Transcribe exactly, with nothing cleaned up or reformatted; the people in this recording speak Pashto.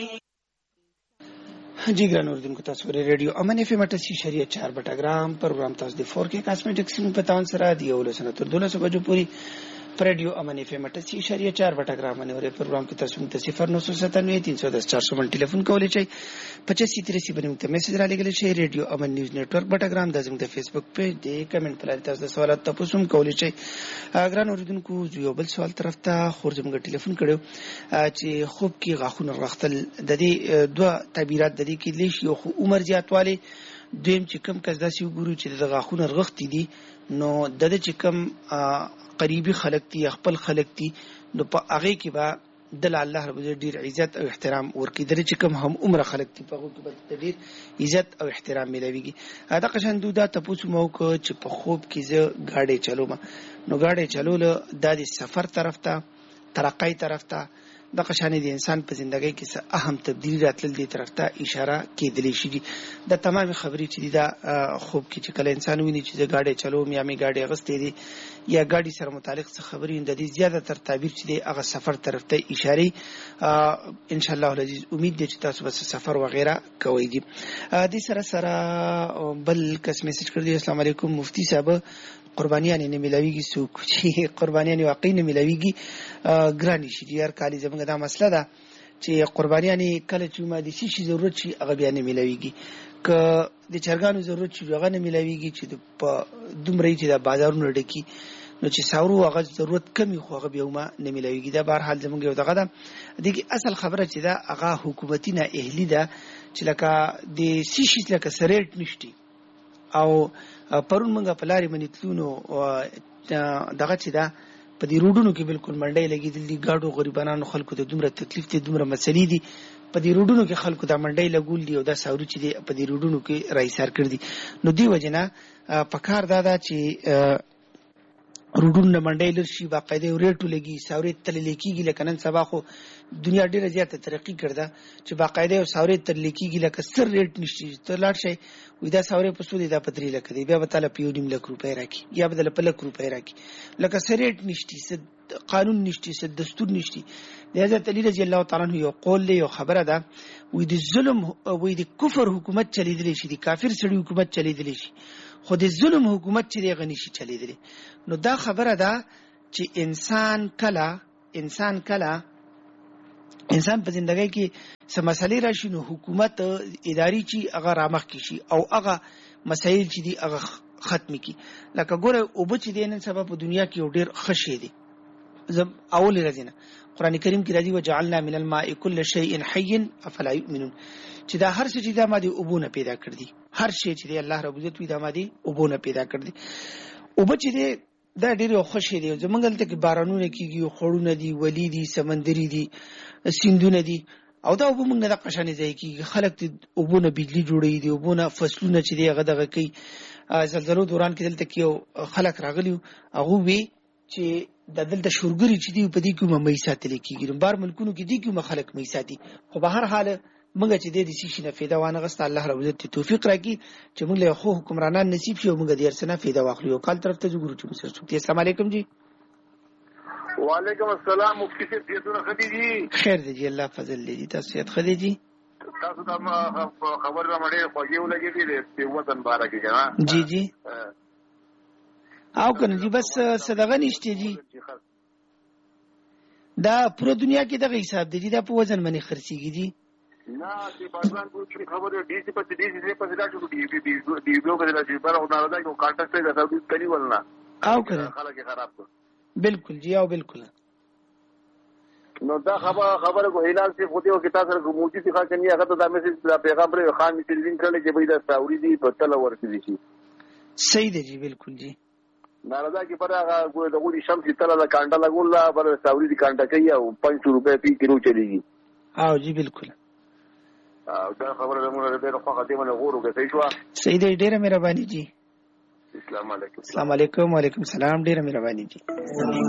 जी ګران اوریدونکو تاسو پر ریډیو امن اف ام اٹھاسی اشاریه چار بټاګرام پروګرام تاسو د فور کې کاسمیټکس په تاون سره دی او لسنه تر دولسه بجو پوری پر ریډیو امن اف ام اٹھاسی اشاریه چار بټاګرام باندې اوري پروګرام کې تاسو ته صفر نو سو ستانوي تین سو دس چار سو باندې ټلیفون کولای شئ پچاسی تریسي باندې ته میسج را لګل شئ ریډیو امن نیوز نتورک بټاګرام د زموږ د فیسبوک پیج دی کمنټ پر تاسو د سوالات تاسو هم کولای شئ ګران اوریدونکو یو بل سوال طرف ته خور زموږ ټلیفون کړو چې خوب کې غاښونه رختل د دې دوه تعبیرات د دې کې لیش یو عمر زیاتواله دویم چې کم کس داسې وګورو چې د غاښونه رغختي دي نو د دې چې کم قریبي خلک دي خپل خلک دي نو په هغه کې به د الله رب ډیر عزت او احترام ورکړي د چې کم هم عمر خلک دي په هغه کې به ډیر عزت او احترام ملويږي دا قشن دودا تاسو مو کو چې په خوب کې زه گاډي چلوم نو گاډي چلول د سفر طرف ته ترقای طرف ته د قشانې د انسان په ژوندۍ کې څه اهم تبدیلی راتلل دي طرف ته اشاره کېدلی شي د تمام خبرې چې دا خوب کې چې کله انسان ویني چې گاډي چلوم یا می گاډي غستې دي یا گاډي سره متعلق څه خبرې د دې زیاده تر تعبیر چې دی هغه سفر طرف ته اشاره ان شاء الله العزیز امید دي چې تاسو به سفر وغیرہ کوئ دي د سره سره بل کس میسج کړ دی السلام علیکم مفتی صاحب قربانیان نه ملويږي څوک چې قربانیان واقعي نه ملويږي ګرانی شي هر کالي زموږ دا مسله ده چې قربانیان کله چې ما د شي ضرورت شي هغه بیا نه ملويږي ک د چرګانو ضرورت شي هغه نه ملويږي چې په دومره چې د بازارونو ډکی نو چې ساورو هغه ضرورت کمی خو هغه بیا ما نه ملويږي دا بهر حال زموږ یو دغه ده دغه اصل خبره چې دا هغه حکومتي نه اهلی ده چې لکه د سیشي لکه سریټ نشتی او پرون منګه په لارې باندې تلونو دغه چې دا په دې روډونو کې بالکل منډي لګیدل دي گاډو غریبانو خلکو ته دومره تکلیف دي دومره مسلې دي په دې روډونو کې خلکو ته منډي لګول دي او دا ساوري چې دی په دې روډونو کې رئیسار کړ دي نو دی وجنه په کار دادا چې روډونو منډي لرشي باقاعده ریټو لګي ساوري تل لیکيږي لکه نن سبا خو دنیا ډیره زیاته ترقی کړده چې باقاعده ساوري تل لیکيږي لکه سر ریټ نشي ته لاړ شي وې دا ساوري په سودی دا پتري لکه دی بیا به تعالی په یو نیم لک روپۍ راکي یا بدل په لک روپۍ راکي لکه سر ریټ نشي سد قانون نشي سد دستور نشي د حضرت علی رضی الله تعالی عنہ یو قول له یو خبره ده وې د ظلم وې د کفر حکومت چلیدلی شي د کافر سړي حکومت چلیدلی شي خو د ظلم حکومت چې دی غنی شي چلیدلی نو دا خبره ده چې انسان کله انسان کله انسان په ژوندۍ کې سم مسلې راشي نو حکومت اداري چې هغه رامخ کی شي او هغه مسایل چې دی هغه ختم کی لکه ګوره او بچ دی نن سبب په دنیا کې ډیر خشي دي زم اول رزینه قران کریم کې راځي وجعلنا من الماء كل شيء حي افلا يؤمنون چې دا هر څه چې دا ماده اوبونه پیدا کړ دي هر شی چې دی الله رب عزت وی دا ماده اوبونه پیدا کړ دي او بچ دی دا ډیر خوشي دي زمونږ ته کې بارانونه کیږي خړونه دي ولی دي سمندري دي سیندونه دي او دا وبو موږ نه د قشانې ځای کې خلک ته وبونه بجلی جوړي دي وبونه فصلونه چې دی هغه دغه کوي زلزلو دوران کې دلته کې خلک راغلي هغه وی چې د دلته شورګری چې دی په دې کې مې ساتل کېږي بار ملکونو کې دی کې خلک مې ساتي خو به هر حال موږ چې د دې شي نه فایده وانه غست الله رب عزت توفیق راکړي چې موږ له خو حکمرانان نصیب شي او موږ د ارسنه فایده واخلو کال طرف ته ګورو چې مسر السلام علیکم جی وعلیکم السلام مفتی صاحب زیتون خدیجی خیر دی جی الله فضل دی تاسو یاد خدیجی تاسو ته خبر را مړې خوږی ولګی دی په وطن بارکه جنا جی جی او کنه جی بس صدقه نشته جی دا پوره دنیا کې دغه حساب دی دا په وزن باندې خرڅيږي جی نه چې بازار کوم خبره دي چې په دې دې په دې راځو دی دی دی دی په دې راځي پر او نه راځي کوم کانټاکټ ته دا کوي ولنا او کنه خلک خراب کو بالکل جی او بالکل نو دا خبره خبره کو هلال سی خو دې او کتاب سره موجي څخه کني هغه ته د میسج پیغمبر خان می تلوین کړل چې بيد ساوري دي په تل ورکړي شي صحیح دی جی بالکل جی نارضا کی پر هغه د غوړي شمس تل د کانټا لګول لا پر ساوري دي کانټا کوي او پانچ سو روپے پی کیلو چلیږي او جی بالکل او دا خبره زموږ د ډېر خو خدمت غوړو کې صحیح شو صحیح دی ډېر مهرباني جی السلام علیکم السلام علیکم وعلیکم السلام ډېر مهرباني جی